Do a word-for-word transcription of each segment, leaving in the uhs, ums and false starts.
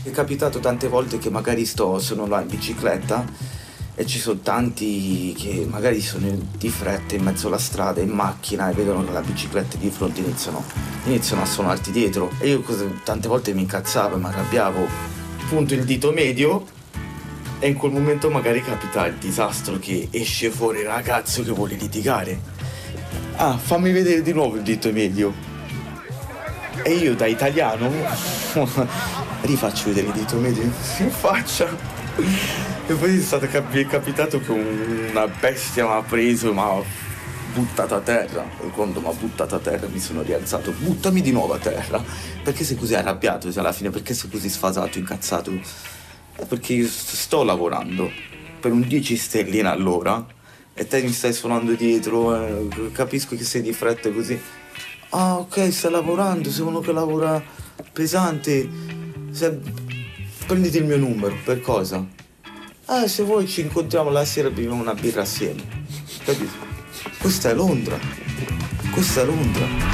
È capitato tante volte che magari sto, sono là in bicicletta e ci sono tanti che magari sono di fretta in mezzo alla strada, in macchina, e vedono che la bicicletta è di fronte, iniziano, iniziano a suonarti dietro. E io tante volte mi incazzavo e mi arrabbiavo, punto il dito medio e in quel momento magari capita il disastro che esce fuori il ragazzo che vuole litigare. Ah, fammi vedere di nuovo il dito medio. E io da italiano rifaccio vedere il dito medio in faccia. E poi è stato cap- è capitato che una bestia mi ha preso e mi ha buttato a terra. E quando mi ha buttato a terra mi sono rialzato. Buttami di nuovo a terra. Perché sei così arrabbiato alla fine? Perché sei così sfasato, incazzato? Perché io sto lavorando per un dieci stelline all'ora e te mi stai suonando dietro, eh, capisco che sei di fretta così. Ah, ok, stai lavorando, sei uno che lavora pesante. Se... Prenditi il mio numero, per cosa? Ah, se vuoi ci incontriamo la sera e beviamo una birra assieme. Capito? Questa è Londra. Questa è Londra.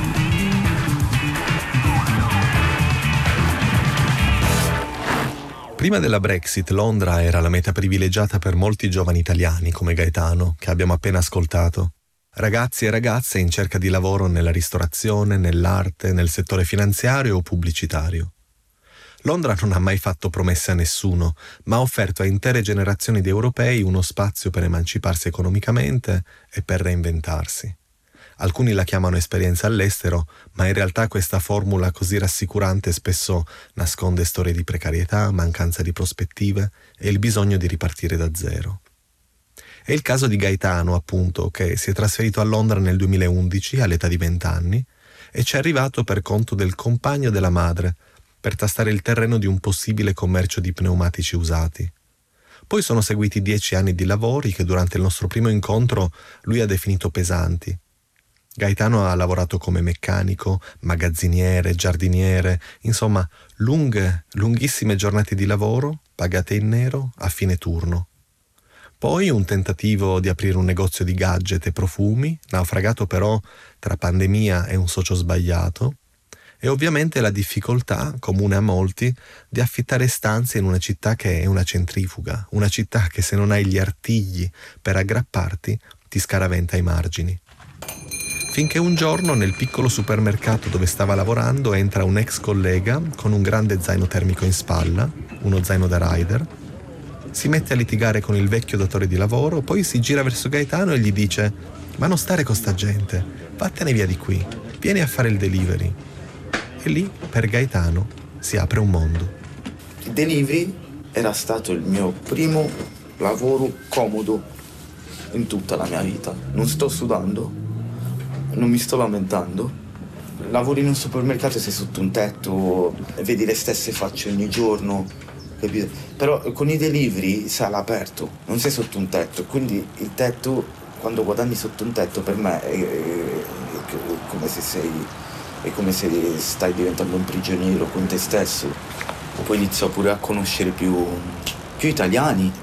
Prima della Brexit, Londra era la meta privilegiata per molti giovani italiani come Gaetano, che abbiamo appena ascoltato. Ragazzi e ragazze in cerca di lavoro nella ristorazione, nell'arte, nel settore finanziario o pubblicitario. Londra non ha mai fatto promesse a nessuno, ma ha offerto a intere generazioni di europei uno spazio per emanciparsi economicamente e per reinventarsi. Alcuni la chiamano esperienza all'estero, ma in realtà questa formula così rassicurante spesso nasconde storie di precarietà, mancanza di prospettive e il bisogno di ripartire da zero. È il caso di Gaetano, appunto, che si è trasferito a Londra nel duemilaundici all'età di venti anni e ci è arrivato per conto del compagno della madre, per tastare il terreno di un possibile commercio di pneumatici usati. Poi sono seguiti dieci anni di lavori che durante il nostro primo incontro lui ha definito pesanti. Gaetano ha lavorato come meccanico, magazziniere, giardiniere, insomma lunghe, lunghissime giornate di lavoro, pagate in nero, a fine turno. Poi un tentativo di aprire un negozio di gadget e profumi, naufragato però tra pandemia e un socio sbagliato, e ovviamente la difficoltà, comune a molti, di affittare stanze in una città che è una centrifuga, una città che se non hai gli artigli per aggrapparti ti scaraventa ai margini. Finché un giorno nel piccolo supermercato dove stava lavorando entra un ex collega con un grande zaino termico in spalla, uno zaino da rider, si mette a litigare con il vecchio datore di lavoro, poi si gira verso Gaetano e gli dice: «Ma non stare con sta gente, vattene via di qui, vieni a fare il delivery». E lì, per Gaetano, si apre un mondo. Il delivery era stato il mio primo lavoro comodo in tutta la mia vita. Non sto sudando, non mi sto lamentando. Lavori in un supermercato, sei sotto un tetto, vedi le stesse facce ogni giorno, capito? Però con i delivery sei all'aperto, non sei sotto un tetto, quindi il tetto, quando guadagni sotto un tetto, per me è, è, è come se sei, è come se stai diventando un prigioniero con te stesso. Poi inizio pure a conoscere più, più italiani,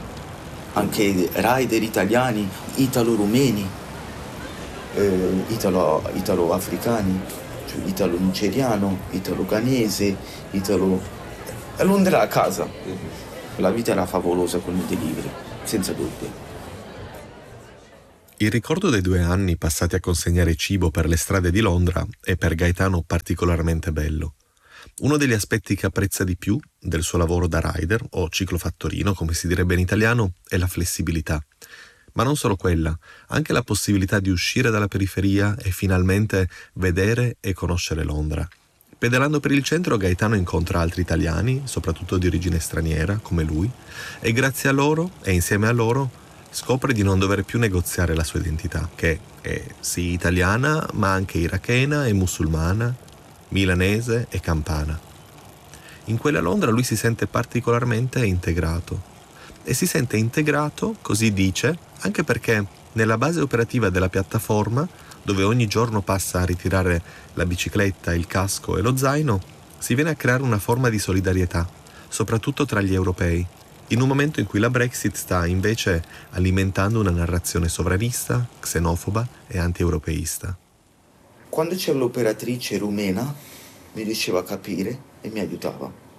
anche rider italiani, italo-rumeni, eh, italo, italo-africani, cioè italo-nigeriano, italo-ghanese, italo... E Londra era a casa. La vita era favolosa con il delivery, senza dubbio. Il ricordo dei due anni passati a consegnare cibo per le strade di Londra è per Gaetano particolarmente bello. Uno degli aspetti che apprezza di più del suo lavoro da rider, o ciclofattorino come si direbbe in italiano, è la flessibilità. Ma non solo quella, anche la possibilità di uscire dalla periferia e finalmente vedere e conoscere Londra. Pedalando per il centro, Gaetano incontra altri italiani, soprattutto di origine straniera, come lui, e grazie a loro, e insieme a loro, scopre di non dover più negoziare la sua identità, che è sì italiana, ma anche irachena e musulmana, milanese e campana. In quella Londra lui si sente particolarmente integrato. E si sente integrato, così dice, anche perché nella base operativa della piattaforma, dove ogni giorno passa a ritirare la bicicletta, il casco e lo zaino, si viene a creare una forma di solidarietà, soprattutto tra gli europei, in un momento in cui la Brexit sta invece alimentando una narrazione sovranista, xenofoba e anti-europeista. Quando c'era l'operatrice rumena mi riusciva a capire e mi aiutava.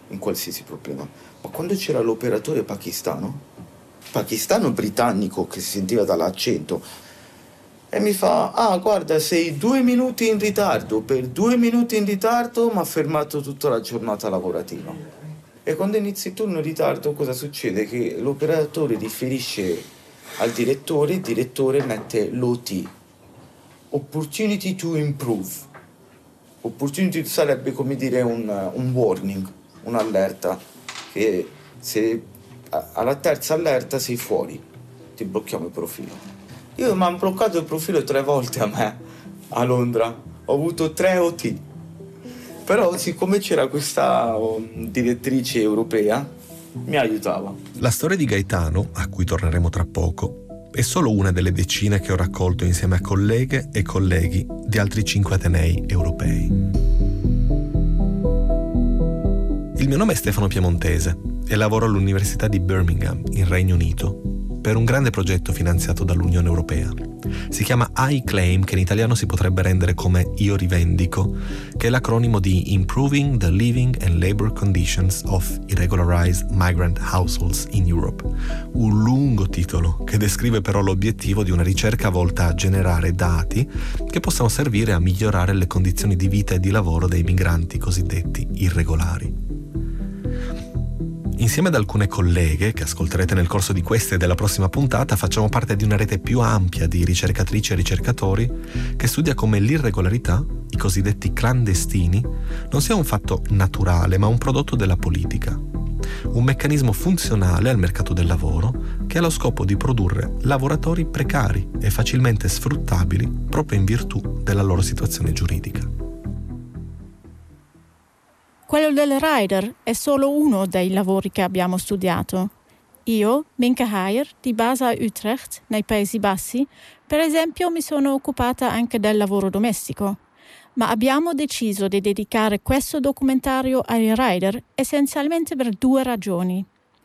in qualsiasi problema. Ma quando c'era l'operatore pakistano, pakistano britannico che si sentiva dall'accento, e mi fa: ah, guarda, sei due minuti in ritardo, per due minuti in ritardo mi ha fermato tutta la giornata lavorativa. E quando inizi il turno in ritardo cosa succede? Che l'operatore riferisce al direttore, il direttore mette l'O T, Opportunity to Improve. Opportunity sarebbe come dire un, un warning, un'allerta, che se alla terza allerta sei fuori, ti blocchiamo il profilo. Io mi hanno bloccato il profilo tre volte a me, a Londra, ho avuto tre O T. Però siccome c'era questa um, direttrice europea, mi aiutava. La storia di Gaetano, a cui torneremo tra poco, è solo una delle decine che ho raccolto insieme a colleghe e colleghi di altri cinque atenei europei. Il mio nome è Stefano Piemontese e lavoro all'Università di Birmingham, in Regno Unito, per un grande progetto finanziato dall'Unione Europea. Si chiama I Claim, che in italiano si potrebbe rendere come Io rivendico, che è l'acronimo di Improving the Living and Labor Conditions of Irregularized Migrant Households in Europe. Un lungo titolo che descrive però l'obiettivo di una ricerca volta a generare dati che possano servire a migliorare le condizioni di vita e di lavoro dei migranti cosiddetti irregolari. Insieme ad alcune colleghe, che ascolterete nel corso di questa e della prossima puntata, facciamo parte di una rete più ampia di ricercatrici e ricercatori che studia come l'irregolarità, i cosiddetti clandestini, non sia un fatto naturale ma un prodotto della politica. Un meccanismo funzionale al mercato del lavoro che ha lo scopo di produrre lavoratori precari e facilmente sfruttabili proprio in virtù della loro situazione giuridica. Quello del rider è solo uno dei lavori che abbiamo studiato. Io, Minke Heijer, di base a Utrecht, nei Paesi Bassi, per esempio mi sono occupata anche del lavoro domestico. Ma abbiamo deciso di dedicare questo documentario ai rider essenzialmente per due ragioni.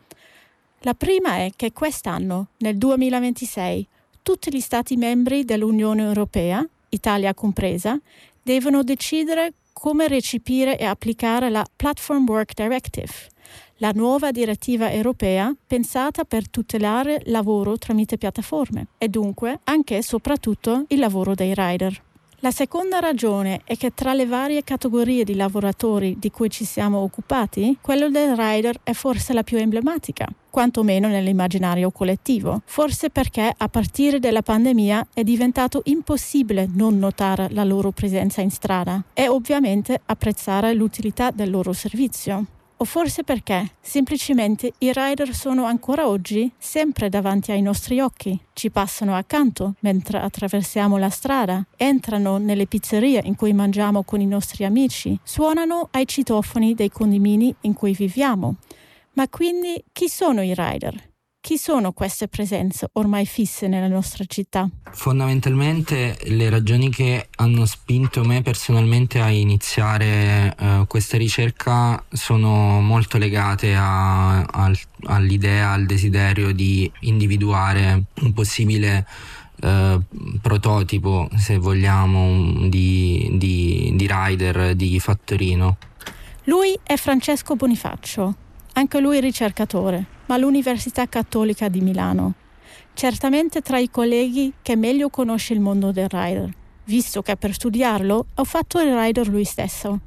La prima è che quest'anno, nel duemilaventisei, tutti gli Stati membri dell'Unione Europea, Italia compresa, devono decidere come recepire e applicare la Platform Work Directive, la nuova direttiva europea pensata per tutelare il lavoro tramite piattaforme e dunque anche e soprattutto il lavoro dei rider. La seconda ragione è che tra le varie categorie di lavoratori di cui ci siamo occupati, quello del rider è forse la più emblematica, quantomeno nell'immaginario collettivo, forse perché a partire dalla pandemia è diventato impossibile non notare la loro presenza in strada e ovviamente apprezzare l'utilità del loro servizio. O forse perché, semplicemente, i rider sono ancora oggi sempre davanti ai nostri occhi, ci passano accanto mentre attraversiamo la strada, entrano nelle pizzerie in cui mangiamo con i nostri amici, suonano ai citofoni dei condomini in cui viviamo. Ma quindi chi sono i rider? Chi sono queste presenze ormai fisse nella nostra città? Fondamentalmente le ragioni che hanno spinto me personalmente a iniziare uh, questa ricerca sono molto legate a, a, all'idea, al desiderio di individuare un possibile uh, prototipo, se vogliamo, di, di, di rider di Fattorino. Lui è Francesco Bonifaccio, anche lui ricercatore, ma all'Università Cattolica di Milano. Certamente tra i colleghi che meglio conosce il mondo del rider, visto che per studiarlo ha fatto il rider lui stesso.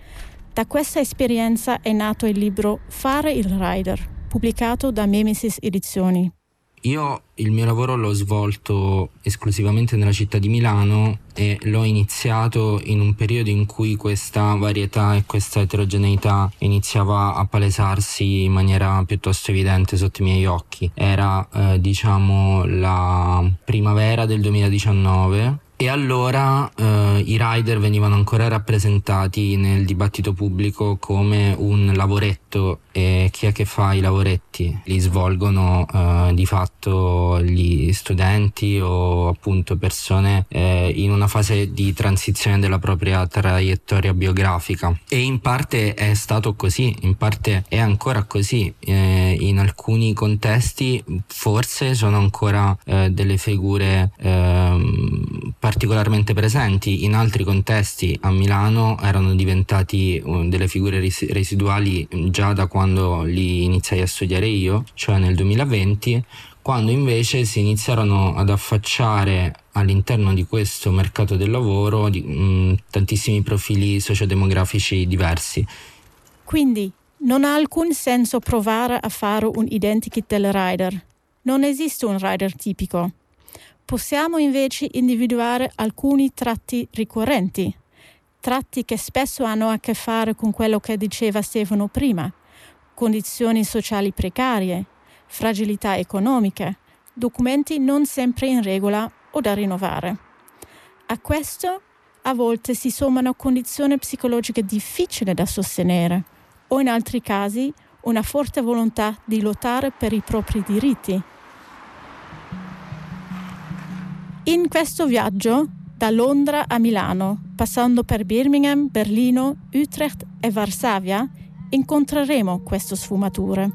Da questa esperienza è nato il libro Fare il rider, pubblicato da Mimesis Edizioni. Io il mio lavoro l'ho svolto esclusivamente nella città di Milano e l'ho iniziato in un periodo in cui questa varietà e questa eterogeneità iniziava a palesarsi in maniera piuttosto evidente sotto i miei occhi. Era eh, diciamo la primavera del duemiladiciannove e allora eh, i rider venivano ancora rappresentati nel dibattito pubblico come un lavoretto, e chi è che fa i lavoretti? Li svolgono eh, di fatto gli studenti o appunto persone eh, in una fase di transizione della propria traiettoria biografica, e in parte è stato così, in parte è ancora così. Eh, in alcuni contesti forse sono ancora eh, delle figure eh, particolarmente particolarmente presenti, in altri contesti a Milano erano diventati delle figure ris- residuali già da quando li iniziai a studiare io, cioè nel duemilaventi, quando invece si iniziarono ad affacciare all'interno di questo mercato del lavoro di, mh, tantissimi profili sociodemografici diversi. Quindi non ha alcun senso provare a fare un identikit del rider. Non esiste un rider tipico. Possiamo invece individuare alcuni tratti ricorrenti, tratti che spesso hanno a che fare con quello che diceva Stefano prima: condizioni sociali precarie, fragilità economiche, documenti non sempre in regola o da rinnovare. A questo a volte si sommano condizioni psicologiche difficili da sostenere o, in altri casi, una forte volontà di lottare per i propri diritti. In questo viaggio, da Londra a Milano, passando per Birmingham, Berlino, Utrecht e Varsavia, incontreremo queste sfumature.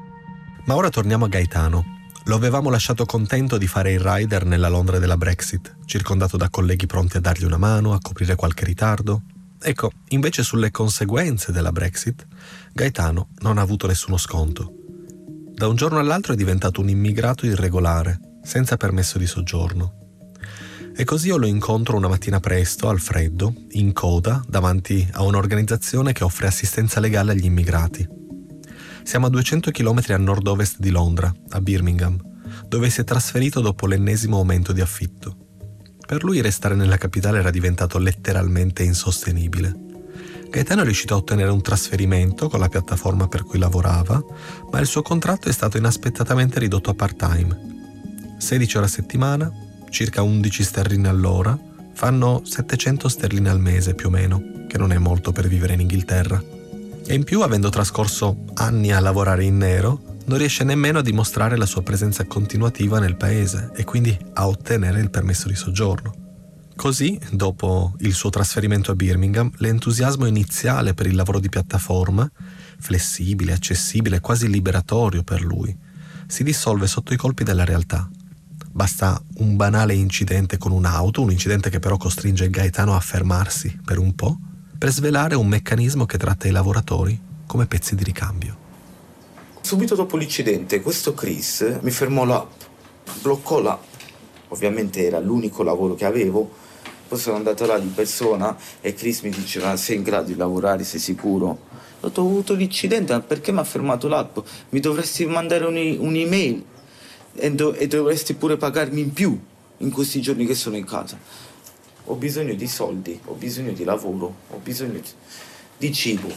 Ma ora torniamo a Gaetano. Lo avevamo lasciato contento di fare il rider nella Londra della Brexit, circondato da colleghi pronti a dargli una mano, a coprire qualche ritardo. Ecco, invece sulle conseguenze della Brexit, Gaetano non ha avuto nessuno sconto. Da un giorno all'altro è diventato un immigrato irregolare, senza permesso di soggiorno. E così io lo incontro una mattina presto, al freddo, in coda, davanti a un'organizzazione che offre assistenza legale agli immigrati. Siamo a duecento chilometri a nord-ovest di Londra, a Birmingham, dove si è trasferito dopo l'ennesimo aumento di affitto. Per lui restare nella capitale era diventato letteralmente insostenibile. Gaetano è riuscito a ottenere un trasferimento con la piattaforma per cui lavorava, ma il suo contratto è stato inaspettatamente ridotto a part-time. sedici ore a settimana, circa undici sterline all'ora, fanno settecento sterline al mese più o meno, che non è molto per vivere in Inghilterra. E in più, avendo trascorso anni a lavorare in nero, non riesce nemmeno a dimostrare la sua presenza continuativa nel paese e quindi a ottenere il permesso di soggiorno. Così, dopo il suo trasferimento a Birmingham, l'entusiasmo iniziale per il lavoro di piattaforma, flessibile, accessibile, quasi liberatorio per lui, si dissolve sotto i colpi della realtà. Basta un banale incidente con un'auto, un incidente che però costringe Gaetano a fermarsi per un po', per svelare un meccanismo che tratta i lavoratori come pezzi di ricambio. Subito dopo l'incidente, questo Chris mi fermò l'app, bloccò l'app. Ovviamente era l'unico lavoro che avevo. Poi sono andato là di persona e Chris mi diceva: sei in grado di lavorare, sei sicuro? Ho detto: ho avuto l'incidente, ma perché mi ha fermato l'app? Mi dovresti mandare un- un'email e, do- e dovresti pure pagarmi in più in questi giorni che sono in casa. Ho bisogno di soldi, ho bisogno di lavoro, ho bisogno di, di cibo.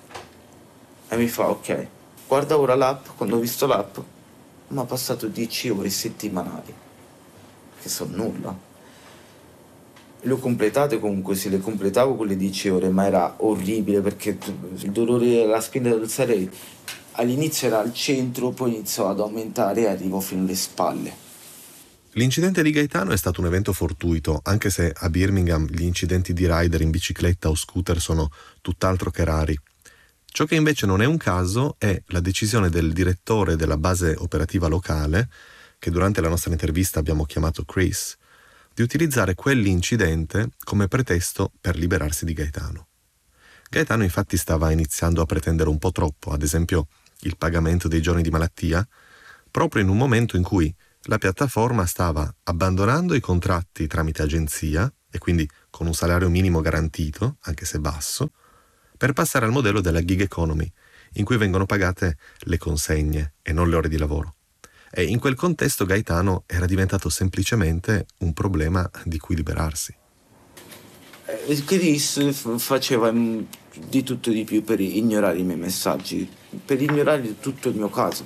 E mi fa: ok. Guarda ora l'app. Quando ho visto l'app mi ha passato dieci ore settimanali, che sono nulla. Le ho completate comunque, se le completavo quelle dieci ore, ma era orribile perché il dolore alla spina dorsale all'inizio era al centro, poi iniziò ad aumentare e arrivò fino alle spalle. L'incidente di Gaetano è stato un evento fortuito, anche se a Birmingham gli incidenti di rider in bicicletta o scooter sono tutt'altro che rari. Ciò che invece non è un caso è la decisione del direttore della base operativa locale, che durante la nostra intervista abbiamo chiamato Chris, di utilizzare quell'incidente come pretesto per liberarsi di Gaetano. Gaetano infatti stava iniziando a pretendere un po' troppo, ad esempio il pagamento dei giorni di malattia, proprio in un momento in cui la piattaforma stava abbandonando i contratti tramite agenzia, e quindi con un salario minimo garantito, anche se basso, per passare al modello della gig economy, in cui vengono pagate le consegne e non le ore di lavoro. E in quel contesto Gaetano era diventato semplicemente un problema di cui liberarsi. Eh, Chris f- faceva mm, di tutto di più per ignorare i miei messaggi, per ignorare tutto il mio caso.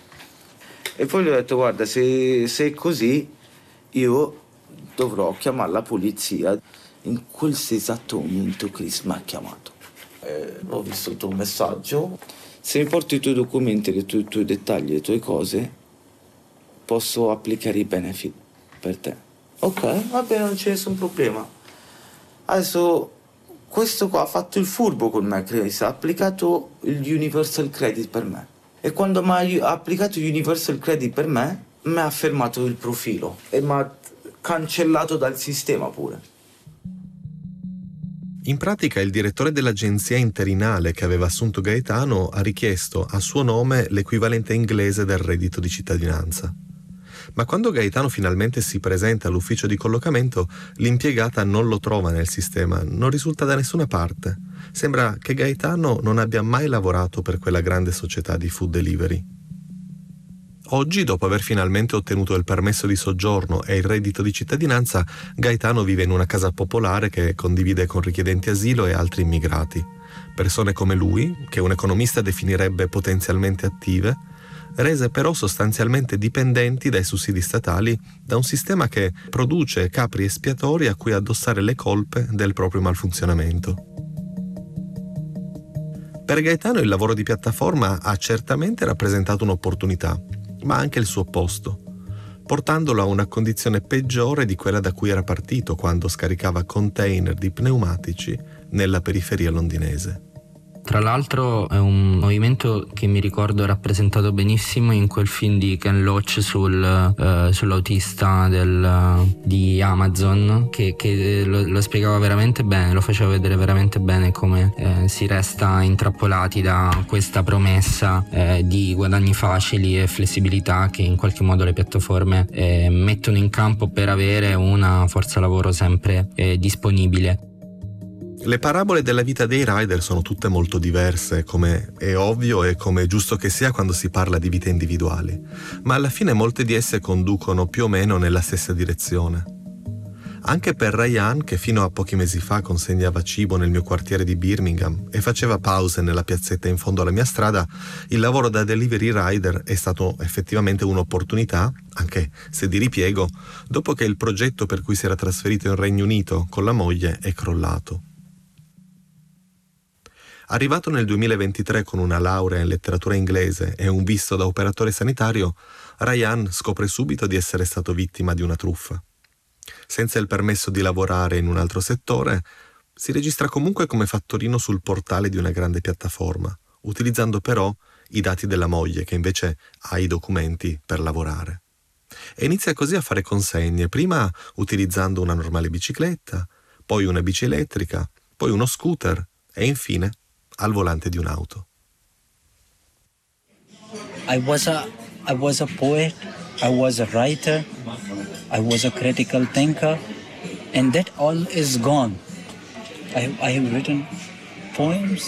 E poi gli ho detto: guarda, se, se è così io dovrò chiamare la polizia. In quel esatto momento Chris mi ha chiamato. Eh, ho visto il tuo messaggio. Se mi porti i tuoi documenti, i tuoi, i tuoi dettagli, le tue cose, posso applicare i benefit per te. Ok, va bene, non c'è nessun problema. Adesso questo qua ha fatto il furbo con me, Chris, ha applicato il Universal Credit per me. E quando mi ha applicato il Universal Credit per me, mi ha fermato il profilo e mi ha cancellato dal sistema pure. In pratica il direttore dell'agenzia interinale che aveva assunto Gaetano ha richiesto a suo nome l'equivalente inglese del reddito di cittadinanza. Ma quando Gaetano finalmente si presenta all'ufficio di collocamento, l'impiegata non lo trova nel sistema, non risulta da nessuna parte. Sembra che Gaetano non abbia mai lavorato per quella grande società di food delivery. Oggi, dopo aver finalmente ottenuto il permesso di soggiorno e il reddito di cittadinanza, Gaetano vive in una casa popolare che condivide con richiedenti asilo e altri immigrati. Persone come lui, che un economista definirebbe potenzialmente attive, rese però sostanzialmente dipendenti dai sussidi statali da un sistema che produce capri espiatori a cui addossare le colpe del proprio malfunzionamento. Per Gaetano il lavoro di piattaforma ha certamente rappresentato un'opportunità, ma anche il suo opposto, portandolo a una condizione peggiore di quella da cui era partito quando scaricava container di pneumatici nella periferia londinese. Tra l'altro è un movimento che mi ricordo rappresentato benissimo in quel film di Ken Loach sul, uh, sull'autista del, di Amazon, che, che lo, lo spiegava veramente bene, lo faceva vedere veramente bene come eh, si resta intrappolati da questa promessa eh, di guadagni facili e flessibilità che in qualche modo le piattaforme eh, mettono in campo per avere una forza lavoro sempre eh, disponibile. Le parabole della vita dei rider sono tutte molto diverse, come è ovvio e come è giusto che sia quando si parla di vite individuali, ma alla fine molte di esse conducono più o meno nella stessa direzione. Anche per Ryan, che fino a pochi mesi fa consegnava cibo nel mio quartiere di Birmingham e faceva pause nella piazzetta in fondo alla mia strada, il lavoro da delivery rider è stato effettivamente un'opportunità, anche se di ripiego, dopo che il progetto per cui si era trasferito in Regno Unito con la moglie è crollato. Arrivato nel duemilaventitré con una laurea in letteratura inglese e un visto da operatore sanitario, Ryan scopre subito di essere stato vittima di una truffa. Senza il permesso di lavorare in un altro settore, si registra comunque come fattorino sul portale di una grande piattaforma, utilizzando però i dati della moglie che invece ha i documenti per lavorare. E inizia così a fare consegne, prima utilizzando una normale bicicletta, poi una bici elettrica, poi uno scooter e infine al volante di un'auto. I was a I was a poet, I was a writer, I was a critical thinker, and that all is gone. I, I have written poems,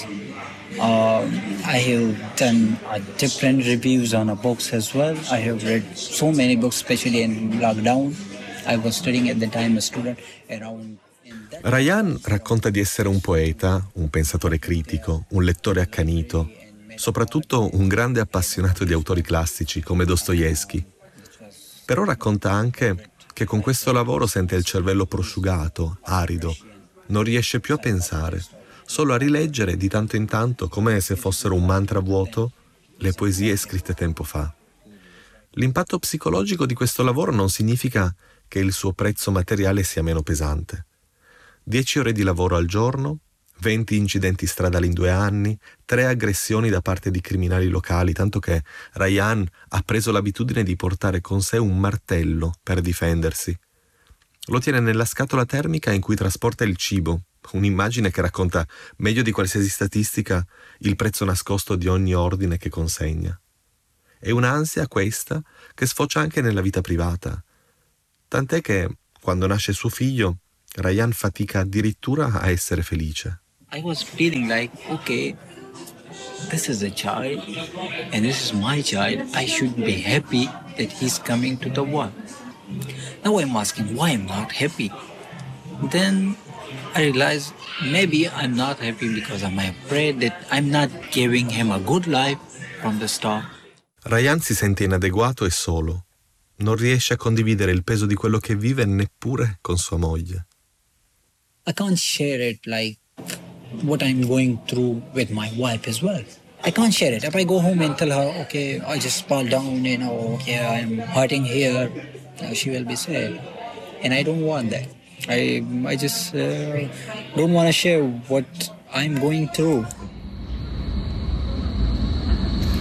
uh, I have done uh, different reviews on uh, books as well. I have read so many books, especially in lockdown. I was studying at the time a student around. Ryan racconta di essere un poeta, un pensatore critico, un lettore accanito, soprattutto un grande appassionato di autori classici come Dostoevskij. Però racconta anche che con questo lavoro sente il cervello prosciugato, arido, non riesce più a pensare, solo a rileggere di tanto in tanto, come se fossero un mantra vuoto, le poesie scritte tempo fa. L'impatto psicologico di questo lavoro non significa che il suo prezzo materiale sia meno pesante. Dieci ore di lavoro al giorno, venti incidenti stradali in due anni, tre aggressioni da parte di criminali locali, tanto che Ryan ha preso l'abitudine di portare con sé un martello per difendersi. Lo tiene nella scatola termica in cui trasporta il cibo, un'immagine che racconta meglio di qualsiasi statistica il prezzo nascosto di ogni ordine che consegna. È un'ansia questa che sfocia anche nella vita privata, tant'è che quando nasce suo figlio Ryan fatica addirittura a essere felice. I was feeling like, okay, this is a child and this is my child. I should be happy that he's coming to the world. Now I'm asking why I'm not happy. Then I realized maybe I'm not happy because I'm afraid that I'm not giving him a good life from the start. Ryan si sente inadeguato e solo. Non riesce a condividere il peso di quello che vive neppure con sua moglie. I can't share it like what I'm going through with my wife as well. I can't share it. If I go home and tell her, okay, I just fall down, you know, okay, I'm hurting here, uh, she will be sad. And I don't want that. I, I just uh, don't want to share what I'm going through.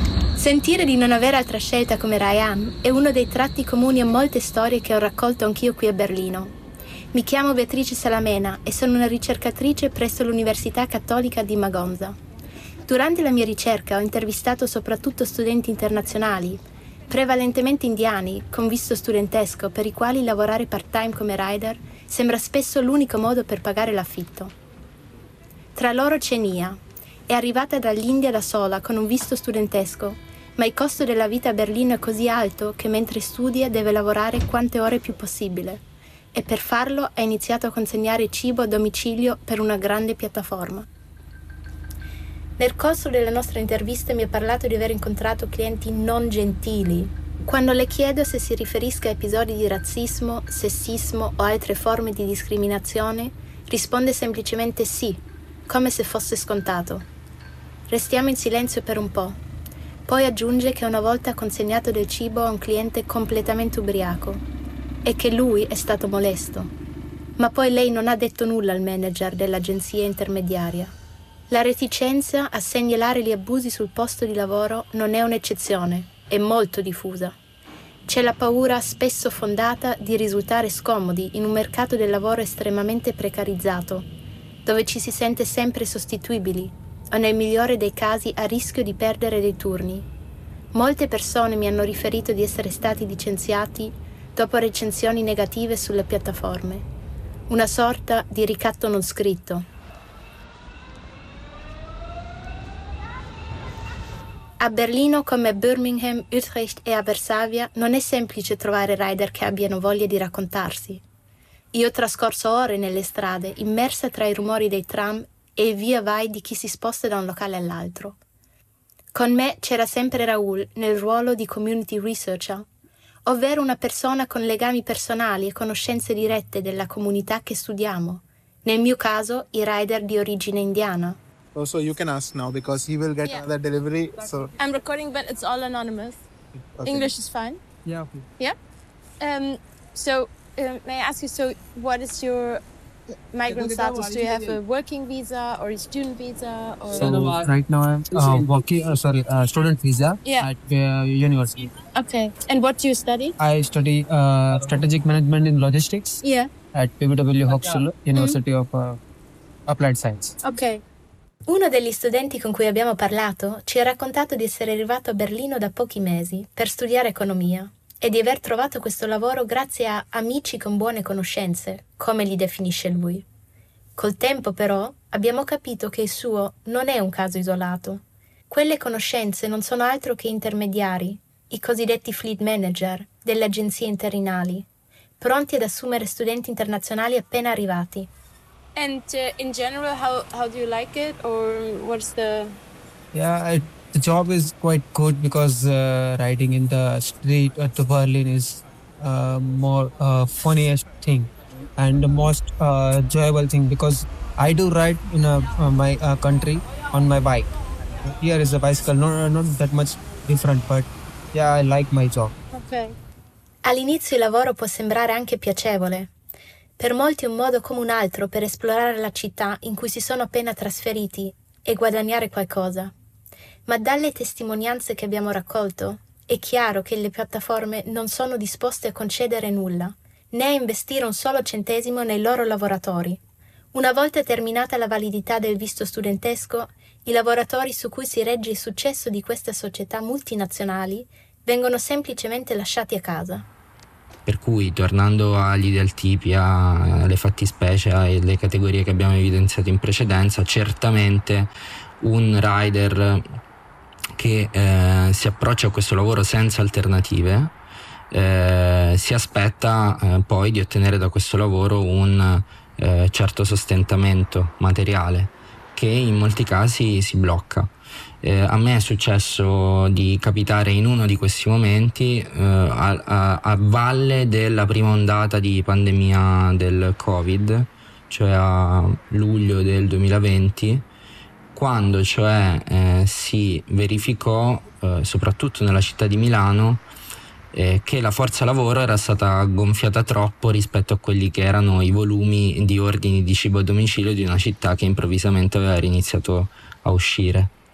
Sentire di non avere altra scelta come Ryan è uno dei tratti comuni a molte storie che ho raccolto anch'io qui a Berlino. Mi chiamo Beatrice Salamena e sono una ricercatrice presso l'Università Cattolica di Magonza. Durante la mia ricerca ho intervistato soprattutto studenti internazionali, prevalentemente indiani, con visto studentesco, per i quali lavorare part-time come rider sembra spesso l'unico modo per pagare l'affitto. Tra loro c'è Nia. È arrivata dall'India da sola con un visto studentesco, ma il costo della vita a Berlino è così alto che mentre studia deve lavorare quante ore più possibile. E per farlo ha iniziato a consegnare cibo a domicilio per una grande piattaforma. Nel corso della nostra intervista mi ha parlato di aver incontrato clienti non gentili. Quando le chiedo se si riferisca a episodi di razzismo, sessismo o altre forme di discriminazione, risponde semplicemente sì, come se fosse scontato. Restiamo in silenzio per un po'. Poi aggiunge che una volta ha consegnato del cibo a un cliente completamente ubriaco e che lui è stato molesto. Ma poi lei non ha detto nulla al manager dell'agenzia intermediaria. La reticenza a segnalare gli abusi sul posto di lavoro non è un'eccezione, è molto diffusa. C'è la paura spesso fondata di risultare scomodi in un mercato del lavoro estremamente precarizzato, dove ci si sente sempre sostituibili o nel migliore dei casi a rischio di perdere dei turni. Molte persone mi hanno riferito di essere stati licenziati dopo recensioni negative sulle piattaforme. Una sorta di ricatto non scritto. A Berlino come a Birmingham, Utrecht e a Varsavia non è semplice trovare rider che abbiano voglia di raccontarsi. Io ho trascorso ore nelle strade, immersa tra i rumori dei tram e il via vai di chi si sposta da un locale all'altro. Con me c'era sempre Raul nel ruolo di community researcher, ovvero una persona con legami personali e conoscenze dirette della comunità che studiamo, nel mio caso i rider di origine indiana. Oh, so you can ask now because he will get Yeah. another delivery. So I'm recording, but it's all anonymous. okay. English is fine. Yeah. Okay. Yeah. Um. So, um, may I ask you? So, what is your migrant status? Do you have a working visa or a student visa? Or So right now I'm uh, working, uh, sorry, uh, student visa Yeah. at uh, university. okay. And what do you study? I study uh, strategic management in logistics Yeah. at P V W Hochschule, University of uh, Applied Science. Okay. Uno degli studenti con cui abbiamo parlato ci ha raccontato di essere arrivato a Berlino da pochi mesi per studiare economia e di aver trovato questo lavoro grazie a amici con buone conoscenze, come li definisce lui. Col tempo, però, abbiamo capito che il suo non è un caso isolato. Quelle conoscenze non sono altro che intermediari, i cosiddetti fleet manager delle agenzie interinali, pronti ad assumere studenti internazionali appena arrivati. And uh, in general, how how do you like it, or what's the? Yeah, I, the job is quite good because uh, riding in the street at the Berlin is uh, more uh, funniest thing and the most uh, enjoyable thing because I do ride in a, uh, my uh, country on my bike. Here is a bicycle, not, not that much different, but yeah, I like my job. Okay. All'inizio il lavoro può sembrare anche piacevole. Per molti è un modo come un altro per esplorare la città in cui si sono appena trasferiti e guadagnare qualcosa. Ma dalle testimonianze che abbiamo raccolto è chiaro che le piattaforme non sono disposte a concedere nulla, né a investire un solo centesimo nei loro lavoratori. Una volta terminata la validità del visto studentesco, i lavoratori su cui si regge il successo di queste società multinazionali vengono semplicemente lasciati a casa. Per cui, tornando agli idealtipi, alle fattispecie e alle categorie che abbiamo evidenziato in precedenza, certamente un rider che eh, si approccia a questo lavoro senza alternative eh, si aspetta eh, poi di ottenere da questo lavoro un eh, certo sostentamento materiale che in molti casi si blocca. Eh, a me è successo di capitare in uno di questi momenti eh, a, a, a valle della prima ondata di pandemia del Covid, cioè a luglio del duemilaventi, quando cioè eh, si verificò, eh, soprattutto nella città di Milano, eh, che la forza lavoro era stata gonfiata troppo rispetto a quelli che erano i volumi di ordini di cibo a domicilio di una città che improvvisamente aveva iniziato a uscire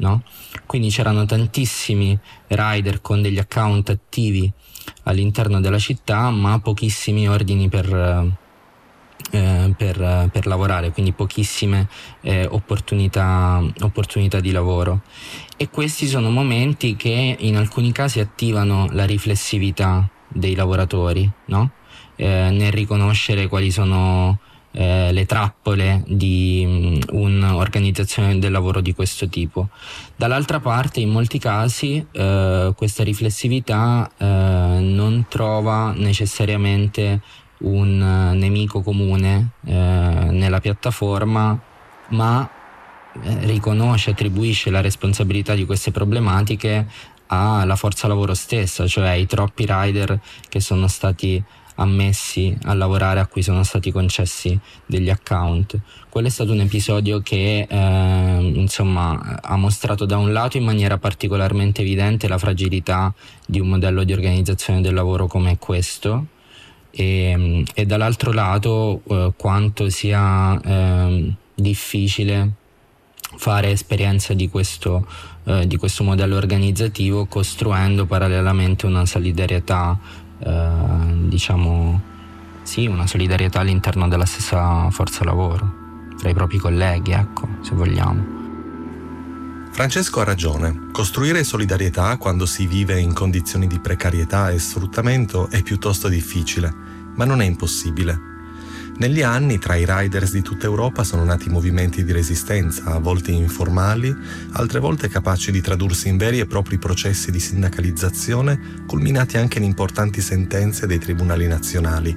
no? Quindi c'erano tantissimi rider con degli account attivi all'interno della città, ma pochissimi ordini per, eh, per, per lavorare, quindi pochissime eh, opportunità, opportunità di lavoro. E questi sono momenti che in alcuni casi attivano la riflessività dei lavoratori, no? Eh, nel riconoscere quali sono eh, le trappole di mh, un'organizzazione del lavoro di questo tipo. Dall'altra parte, in molti casi eh, questa riflessività eh, non trova necessariamente un uh, nemico comune eh, nella piattaforma, ma eh, riconosce, attribuisce la responsabilità di queste problematiche alla forza lavoro stessa, cioè ai troppi rider che sono stati ammessi a lavorare, a cui sono stati concessi degli account. Quello è stato un episodio che eh, insomma ha mostrato da un lato in maniera particolarmente evidente la fragilità di un modello di organizzazione del lavoro come questo, e, e dall'altro lato eh, quanto sia eh, difficile fare esperienza di questo, eh, di questo modello organizzativo, costruendo parallelamente una solidarietà, eh, diciamo, sì, una solidarietà all'interno della stessa forza lavoro, tra i propri colleghi, ecco, se vogliamo. Francesco ha ragione. Costruire solidarietà quando si vive in condizioni di precarietà e sfruttamento è piuttosto difficile, ma non è impossibile. Negli anni, tra i riders di tutta Europa sono nati movimenti di resistenza, a volte informali, altre volte capaci di tradursi in veri e propri processi di sindacalizzazione, culminati anche in importanti sentenze dei tribunali nazionali.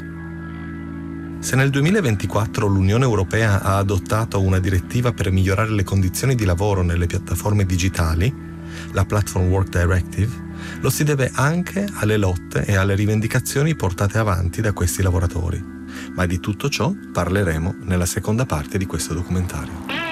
Se nel duemilaventiquattro l'Unione Europea ha adottato una direttiva per migliorare le condizioni di lavoro nelle piattaforme digitali, la Platform Work Directive, lo si deve anche alle lotte e alle rivendicazioni portate avanti da questi lavoratori. Ma di tutto ciò parleremo nella seconda parte di questo documentario.